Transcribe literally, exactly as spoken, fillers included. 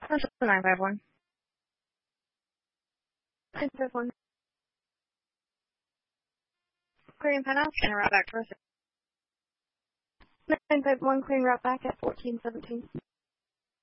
That's nine five one. nine five one. Clearing Penthouse, and route back to us. nine five one, clearing route back at fourteen seventeen.